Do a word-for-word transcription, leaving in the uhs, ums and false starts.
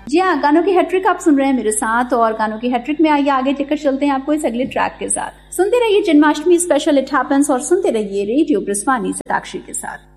जी हाँ, गानों की हैट्रिक आप सुन रहे हैं मेरे साथ, और गानों की हैट्रिक में आइए आगे लेकर चलते हैं आपको इस अगले ट्रैक के साथ। सुनते रहिए जन्माष्टमी स्पेशल इट हैपेंस और सुनते रहिए रेडियो ब्रिस्वानी साक्षी के साथ।